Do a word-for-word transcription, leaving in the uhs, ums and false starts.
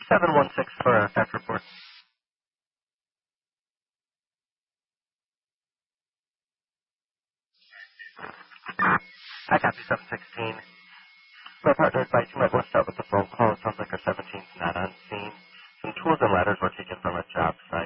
seven one six for a theft report. I copy seven sixteen. My partner advised you might want to start with the phone call. It sounds like a seventeen's not on scene. Some tools and ladders were taken from a job site.